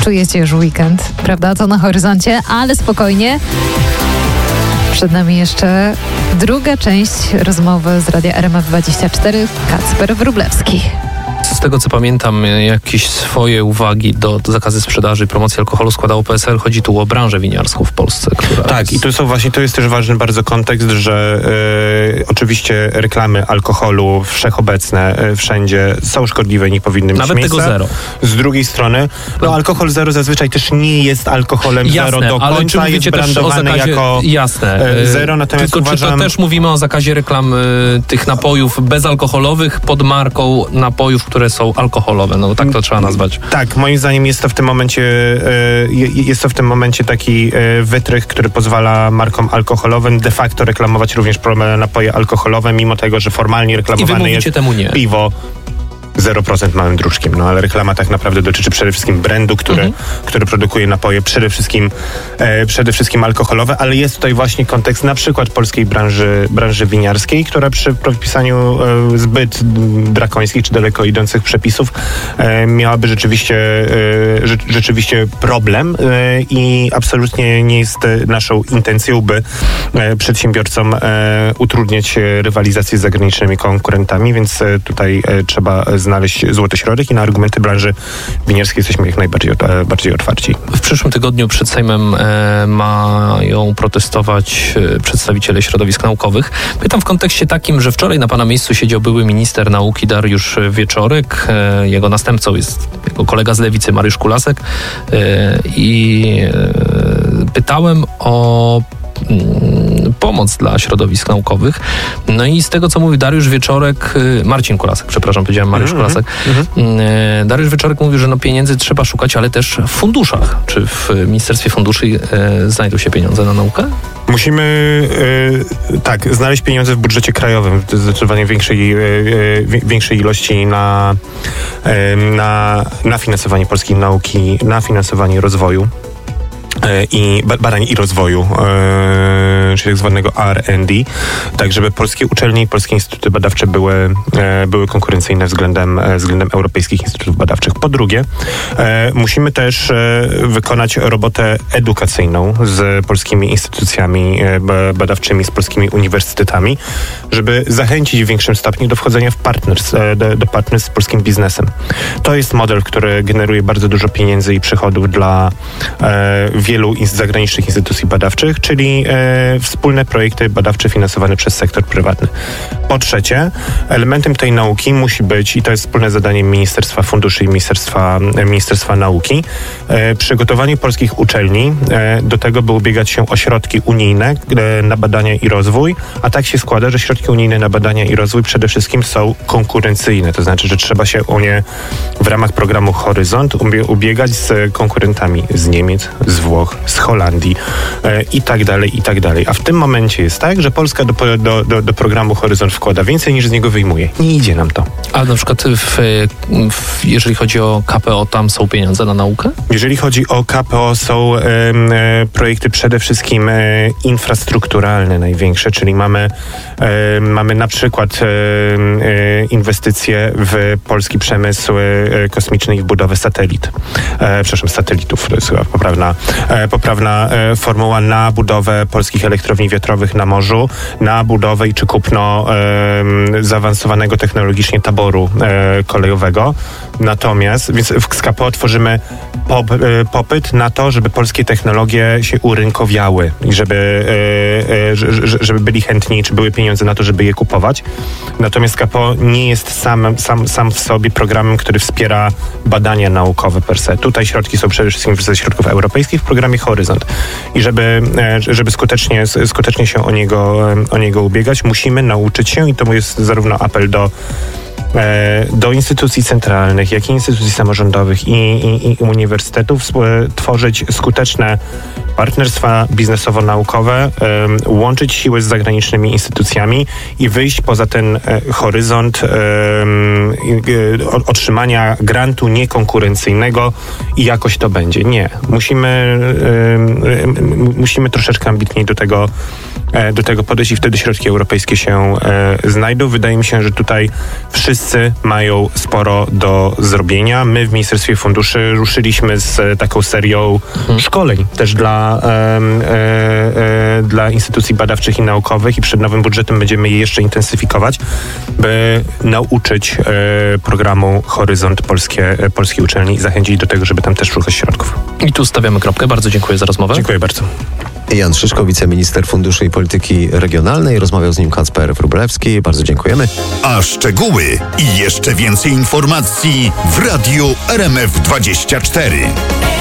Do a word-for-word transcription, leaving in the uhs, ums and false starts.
czujecie już weekend, prawda? To na horyzoncie, ale spokojnie. Przed nami jeszcze druga część rozmowy z Radia R M F dwadzieścia cztery. Kacper Wróblewski. Z tego co pamiętam, jakieś swoje uwagi do, do zakazu sprzedaży i promocji alkoholu składało P S L. Chodzi tu o branżę winiarską w Polsce. Która tak, jest... i to są właśnie, to jest też ważny bardzo kontekst, że e, oczywiście reklamy alkoholu wszechobecne, e, wszędzie są szkodliwe i nie powinny mieć Nawet miejsca. tego zero. Z drugiej strony, no alkohol zero zazwyczaj też nie jest alkoholem jasne, zero do ale końca, czy jest brandowany zakazie, jako jasne, e, zero, natomiast tylko uważam... czy to też mówimy o zakazie reklam y, tych napojów bezalkoholowych pod marką napojów, które są alkoholowe, no tak to trzeba nazwać. Tak, moim zdaniem jest to w tym momencie jest to w tym momencie taki wytrych, który pozwala markom alkoholowym de facto reklamować również napoje alkoholowe, mimo tego, że formalnie reklamowane jest temu nie. piwo zero procent małym druczkiem, no ale reklama tak naprawdę dotyczy przede wszystkim brandu, który, mhm. który produkuje napoje przede wszystkim, e, przede wszystkim alkoholowe, ale jest tutaj właśnie kontekst na przykład polskiej branży, branży winiarskiej, która przy propisaniu e, zbyt drakońskich czy daleko idących przepisów e, miałaby rzeczywiście, e, rze, rzeczywiście problem e, i absolutnie nie jest naszą intencją, by e, przedsiębiorcom e, utrudniać rywalizację z zagranicznymi konkurentami, więc e, tutaj e, trzeba znaleźć złoty środek i na argumenty branży winiarskiej jesteśmy jak najbardziej e, bardziej otwarci. W przyszłym tygodniu przed Sejmem e, mają protestować e, przedstawiciele środowisk naukowych. Pytam w kontekście takim, że wczoraj na pana miejscu siedział były minister nauki Dariusz Wieczorek. E, jego następcą jest jego kolega z Lewicy Mariusz Kulasek. E, I e, pytałem o pomoc dla środowisk naukowych. No i z tego, co mówi Dariusz Wieczorek, Marcin Kulasek, przepraszam, powiedziałem Mariusz mm-hmm. Kulasek. Mm-hmm. Dariusz Wieczorek mówi, że no pieniędzy trzeba szukać, ale też w funduszach. Czy w Ministerstwie Funduszy e, znajdą się pieniądze na naukę? Musimy e, tak, znaleźć pieniądze w budżecie krajowym, zdecydowanie większej, e, większej ilości na, e, na, na finansowanie polskiej nauki, na finansowanie rozwoju i badań i rozwoju, e, czyli tak zwanego R and D, tak żeby polskie uczelnie i polskie instytuty badawcze były, e, były konkurencyjne względem, e, względem europejskich instytutów badawczych. Po drugie, e, musimy też e, wykonać robotę edukacyjną z polskimi instytucjami e, badawczymi, z polskimi uniwersytetami, żeby zachęcić w większym stopniu do wchodzenia w partners, e, do, do partners z polskim biznesem. To jest model, który generuje bardzo dużo pieniędzy i przychodów dla e, wielu zagranicznych instytucji badawczych, czyli e, wspólne projekty badawcze finansowane przez sektor prywatny. Po trzecie, elementem tej nauki musi być, i to jest wspólne zadanie Ministerstwa Funduszy i Ministerstwa, Ministerstwa Nauki, e, przygotowanie polskich uczelni e, do tego, by ubiegać się o środki unijne e, na badania i rozwój, a tak się składa, że środki unijne na badania i rozwój przede wszystkim są konkurencyjne, to znaczy, że trzeba się o nie w ramach programu Horyzont ubiegać z konkurentami z Niemiec, z Włoch, z Holandii e, i tak dalej, i tak dalej. A w tym momencie jest tak, że Polska do, do, do, do programu Horyzont wkłada więcej niż z niego wyjmuje. Nie idzie nam to. Ale na przykład w, w, jeżeli chodzi o K P O, tam są pieniądze na naukę? Jeżeli chodzi o K P O, są e, e, projekty przede wszystkim e, infrastrukturalne największe, czyli mamy, e, mamy na przykład e, e, inwestycje w polski przemysł e, kosmiczny i w budowę satelit. E, przepraszam, satelitów, to jest chyba poprawna E, poprawna e, formuła na budowę polskich elektrowni wiatrowych na morzu, na budowę i czy kupno e, zaawansowanego technologicznie taboru e, kolejowego. Natomiast, więc w K P O tworzymy pop, e, popyt na to, żeby polskie technologie się urynkowiały i żeby, e, e, żeby byli chętni, czy były pieniądze na to, żeby je kupować. Natomiast K P O nie jest sam, sam, sam w sobie programem, który wspiera badania naukowe per se. Tutaj środki są przede wszystkim ze środków europejskich w programie Horyzont. I żeby, żeby skutecznie, skutecznie się o niego, o niego ubiegać, musimy nauczyć się, i to jest zarówno apel do do instytucji centralnych, jak i instytucji samorządowych i, i, i uniwersytetów, tworzyć skuteczne partnerstwa biznesowo-naukowe, um, łączyć siły z zagranicznymi instytucjami i wyjść poza ten e, horyzont um, e, otrzymania grantu niekonkurencyjnego i jakoś to będzie. Nie. Musimy, um, musimy troszeczkę ambitniej do tego do tego podejść i wtedy środki europejskie się e, znajdą. Wydaje mi się, że tutaj wszyscy wszyscy mają sporo do zrobienia. My w Ministerstwie Funduszy ruszyliśmy z taką serią hmm. szkoleń też dla, e, e, e, dla instytucji badawczych i naukowych i przed nowym budżetem będziemy je jeszcze intensyfikować, by nauczyć e, programu Horyzont Polskie, e, Polskiej Uczelni i zachęcić do tego, żeby tam też szukać środków. I tu stawiamy kropkę. Bardzo dziękuję za rozmowę. Dziękuję bardzo. Jan Szyszko, wiceminister Funduszy i Polityki Regionalnej. Rozmawiał z nim Kacper Wróblewski. Bardzo dziękujemy. A szczegóły i jeszcze więcej informacji w Radiu R M F dwadzieścia cztery.